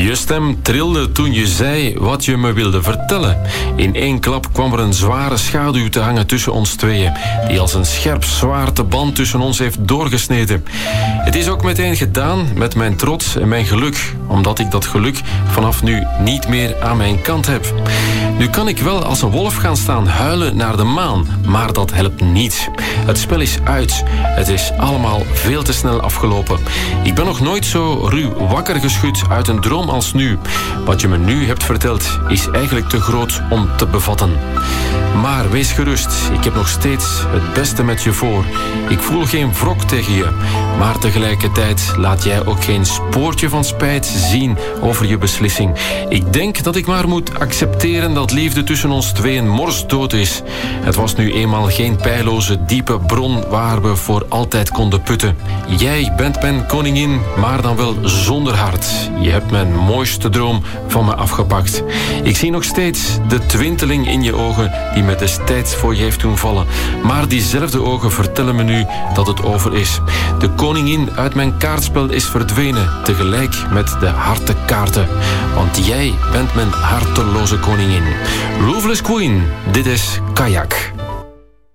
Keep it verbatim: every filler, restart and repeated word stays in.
Je stem trilde toen je zei wat je me wilde vertellen. In één klap kwam er een zware schaduw te hangen tussen ons tweeën, die als een scherp zwaarteband tussen ons heeft doorgesneden. Het is ook meteen gedaan met mijn trots en mijn geluk, omdat ik dat geluk vanaf nu niet meer aan mijn kant heb. Nu kan ik wel als een wolf gaan staan huilen naar de maan, maar dat helpt niet. Het spel is uit. Het is allemaal veel te snel afgelopen. Ik ben nog nooit zo ruw wakker geschud uit een droom als nu. Wat je me nu hebt verteld is eigenlijk te groot om te bevatten. Maar wees gerust, ik heb nog steeds het beste met je voor. Ik voel geen wrok tegen je, maar tegelijkertijd laat jij ook geen spoortje van spijt zien over je beslissing. Ik denk dat ik maar moet accepteren dat liefde tussen ons tweeën morsdood is. Het was nu eenmaal geen peilloze, diepe bron waar we voor altijd konden putten. Jij bent mijn koningin, maar dan wel zonder hart. Je hebt mijn mooiste droom van me afgepakt. Ik zie nog steeds de twinteling in je ogen die me destijds voor je heeft doen vallen. Maar diezelfde ogen vertellen me nu dat het over is. De koningin uit mijn kaartspel is verdwenen, tegelijk met de hartenkaarten. Want jij bent mijn harteloze koningin. Ruthless Queen, dit is Kayak.